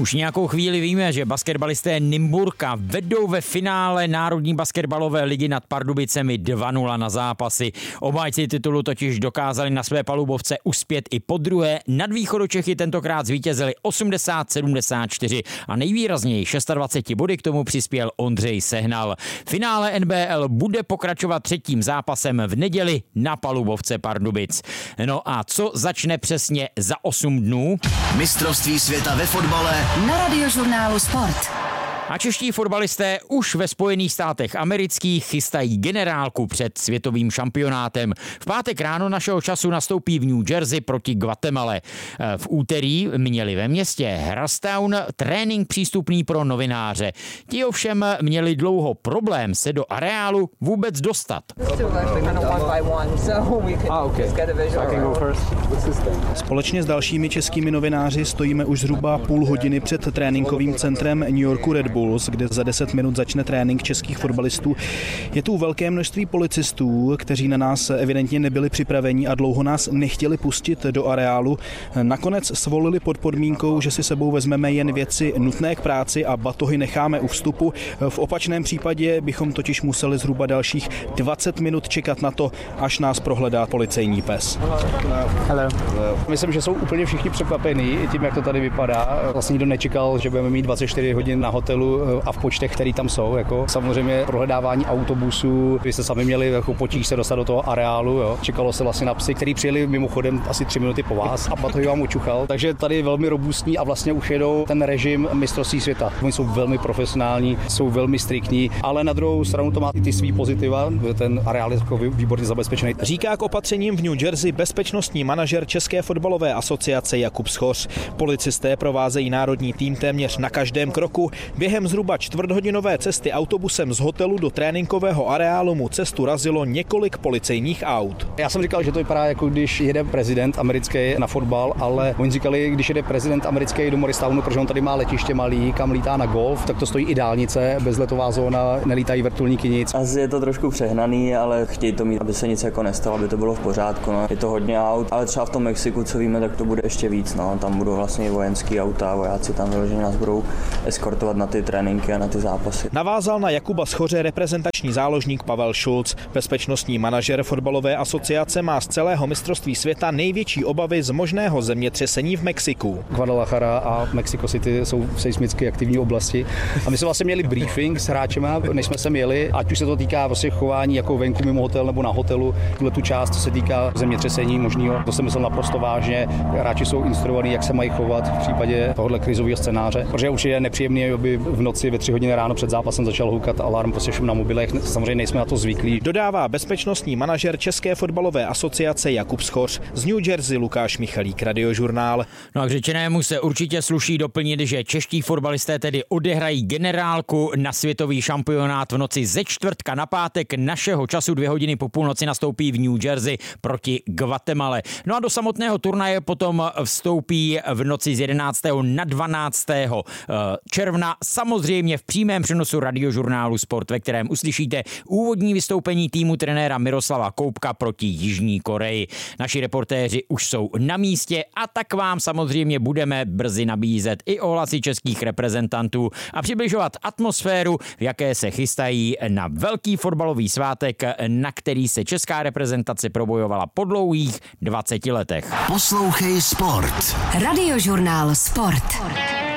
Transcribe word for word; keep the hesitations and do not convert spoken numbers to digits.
Už nějakou chvíli víme, že basketbalisté Nymburka vedou ve finále Národní basketbalové ligy nad Pardubicemi dva nula na zápasy. Obhájci titulu totiž dokázali na své palubovce uspět i po druhé. Nad Východočechy tentokrát zvítězili osmdesát sedmdesát čtyři a nejvýrazněji dvacet šest body k tomu přispěl Ondřej Sehnal. Finále N B L bude pokračovat třetím zápasem v neděli na palubovce Pardubic. No a co začne přesně za osm dnů? Mistrovství světa ve fotbale na Radiožurnálu Sport. A čeští fotbalisté už ve Spojených státech amerických chystají generálku před světovým šampionátem. V pátek ráno našeho času nastoupí v New Jersey proti Guatemale. V úterý měli ve městě Hrastown trénink přístupný pro novináře. Ti ovšem měli dlouho problém se do areálu vůbec dostat. Společně s dalšími českými novináři stojíme už zhruba půl hodiny před tréninkovým centrem New Yorku Red Bulls, kde za deset minut začne trénink českých fotbalistů. Je tu velké množství policistů, kteří na nás evidentně nebyli připraveni a dlouho nás nechtěli pustit do areálu. Nakonec svolili pod podmínkou, že si sebou vezmeme jen věci nutné k práci a batohy necháme u vstupu. V opačném případě bychom totiž museli zhruba dalších dvacet minut čekat na to, až nás prohledá policejní pes. Hello. Myslím, že jsou úplně všichni překvapení tím, jak to tady vypadá. Vlastně nikdo nečekal, že budeme mít dvacet čtyři hodin na hotelu a v počtech, který tam jsou. Jako. Samozřejmě prohledávání autobusů, vy jste sami měli jako potíž se dostat do toho areálu. Jo. Čekalo se vlastně na psy, který přijeli mimochodem asi tři minuty po vás a batohy vám učuchal. Takže tady je velmi robustní a vlastně už jedou ten režim mistrovství světa. Oni jsou velmi profesionální, jsou velmi striktní, ale na druhou stranu to má i ty svý pozitiva. Ten areál je jako výborně zabezpečený. Říká k opatřením v New Jersey bezpečnostní manažer České fotbalové asociace Jakub Schoř. Policisté provázejí národní tým téměř na každém kroku. Během zhruba čtvrthodinové cesty autobusem z hotelu do tréninkového areálu mu cestu razilo několik policejních aut. Já jsem říkal, že to vypadá jako když jede prezident americký na fotbal, ale oni říkali, když jede prezident americký do Morristownu, protože on tady má letiště malý, kam lítá na golf, tak to stojí i dálnice, bezletová zóna, nelítají vrtulníky nic. Asi je to trošku přehnaný, ale chtějí to mít, aby se nic jako nestalo, aby to bylo v pořádku. No. Je to hodně aut, ale třeba v tom Mexiku, co víme, tak to bude ještě víc. No. Tam budou vlastně vojenský auta, vojáci tam vyloženě nás budou eskortovat na ty tréninky a na ty zápasy. Navázal na Jakuba Schoře reprezentační záložník Pavel Šulc. Bezpečnostní manažer fotbalové asociace má z celého mistrovství světa největší obavy z možného zemětřesení v Mexiku. Guadalajara a Mexico City jsou seismicky aktivní oblasti. A my jsme vlastně měli briefing s hráčemi, než jsme sem jeli, ať už se to týká vlastně chování jako venku mimo hotel nebo na hotelu. Tuhle tu část, co se týká zemětřesení možného, to jsem myslel naprosto vážně. Hráči jsou instruovaní, jak se mají chovat v případě tohohle krizového scénáře, protože určitě je nepříjemný, aby v noci ve tři hodiny ráno před zápasem začal houkat alarm prostě všem na mobilech. Samozřejmě nejsme na to zvyklí. Dodává bezpečnostní manažer České fotbalové asociace Jakub Schoř. Z New Jersey Lukáš Michalík, Radiožurnál. No a k řečenému se určitě sluší doplnit, že čeští fotbalisté tedy odehrají generálku na světový šampionát v noci ze čtvrtka na pátek našeho času. Dvě hodiny po půlnoci nastoupí v New Jersey proti Guatemale. No a do samotného turnaje potom vstoupí v noci z jedenáctého na dvanáctého června, samozřejmě v přímém přenosu Radiožurnálu Sport, ve kterém uslyšíte úvodní vystoupení týmu trenéra Miroslava Koubka proti Jižní Koreji. Naši reportéři už jsou na místě a tak vám samozřejmě budeme brzy nabízet i ohlasy českých reprezentantů a přibližovat atmosféru, v jaké se chystají na velký fotbalový svátek, na který se česká reprezentace probojovala po dlouhých dvaceti letech. Poslouchej Sport. Radiožurnál Sport.